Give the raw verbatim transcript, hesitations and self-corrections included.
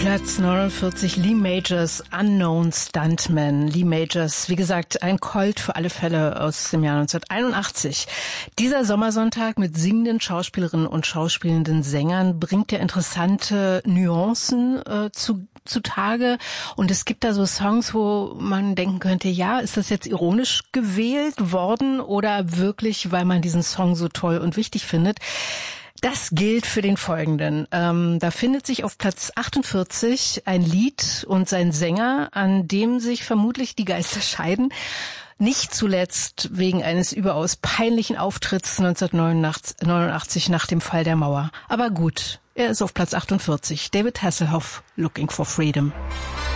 Platz neunundvierzig, Lee Majors, Unknown Stuntman. Lee Majors, wie gesagt, ein Colt für alle Fälle aus dem Jahr neunzehnhunderteinundachtzig. Dieser Sommersonntag mit singenden Schauspielerinnen und schauspielenden Sängern bringt ja interessante Nuancen äh, zu zutage. Und es gibt da so Songs, wo man denken könnte, ja, ist das jetzt ironisch gewählt worden oder wirklich, weil man diesen Song so toll und wichtig findet? Das gilt für den folgenden. Ähm, da findet sich auf Platz achtundvierzig ein Lied und sein Sänger, an dem sich vermutlich die Geister scheiden. Nicht zuletzt wegen eines überaus peinlichen Auftritts neunzehnhundertneunundachtzig nach dem Fall der Mauer. Aber gut, er ist auf Platz achtundvierzig. David Hasselhoff, Looking for Freedom.